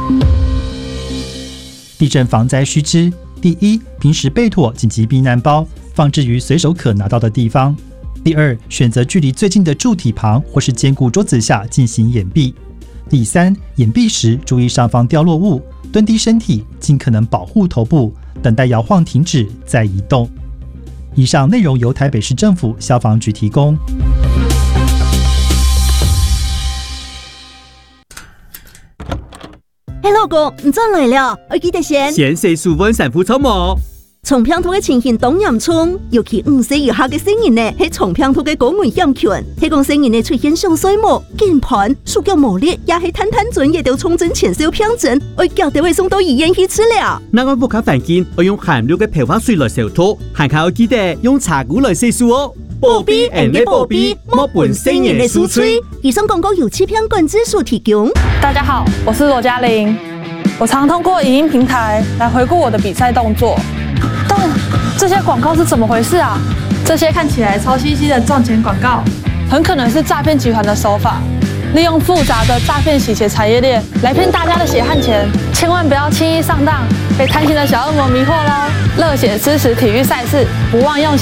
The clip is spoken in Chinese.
地震防灾须知：第一，平时备妥紧急避难包，放置于随手可拿到的地方。第二，选择距离最近的柱体旁或是坚固桌子下进行掩蔽。第三，掩蔽时注意上方掉落物，蹲低身体，尽可能保护头部，等待摇晃停止再移动。以上内容由台北市政府消防局提供。 老公，你转来了，我记得先洗水温散布草毛。 重病土的情形当严重，尤其5岁以下的成人呢，是重病土的高危险群。迄讲成人呢出现上水膜、键盘、手脚无力，也是摊准也得重症前兆病症，要叫到卫生到医院去治疗。 那我不卡环境，我用含氯的漂发水来消毒，还要记得用茶壶来洗漱哦。 保庇人的保庇，莫本成人的输吹。以上广告由欺骗管制所提供。 大家好，我是罗嘉玲。我常通过影音平台来回顾我的比赛动作，但这些广告是怎么回事啊？ 这些看起来超稀奇的赚钱广告， 很可能是诈骗集团的手法，利用复杂的诈骗洗钱产业链来骗大家的血汗钱，千万不要轻易上当，被贪心的小恶魔迷惑喽！热血支持体育赛事，不忘用